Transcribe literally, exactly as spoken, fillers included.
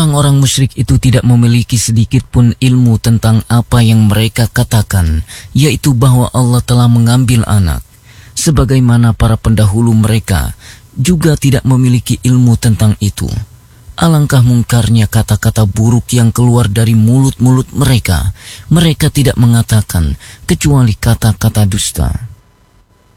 Orang-orang musyrik itu tidak memiliki sedikit pun ilmu tentang apa yang mereka katakan, yaitu bahwa Allah telah mengambil anak. Sebagaimana para pendahulu mereka juga tidak memiliki ilmu tentang itu. Alangkah mungkarnya kata-kata buruk yang keluar dari mulut-mulut mereka. Mereka tidak mengatakan kecuali kata-kata dusta.